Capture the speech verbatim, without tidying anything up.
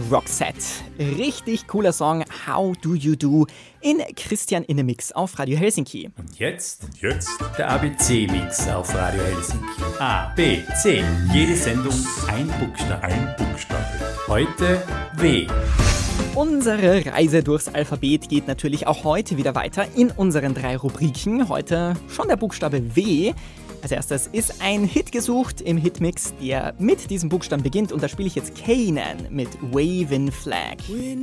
Roxette. Richtig cooler Song, How Do You Do, in Christian in the Mix auf Radio Helsinki. Und jetzt? Und jetzt? Der A B C-Mix auf Radio Helsinki. A, B, C. Jede Sendung ein Buchstabe. Ein Buchstabe. Heute W. Unsere Reise durchs Alphabet geht natürlich auch heute wieder weiter in unseren drei Rubriken. Heute schon der Buchstabe W. Als erstes ist ein Hit gesucht im Hitmix, der mit diesem Buchstaben beginnt. Und da spiele ich jetzt Kanan mit Wavin' Flag.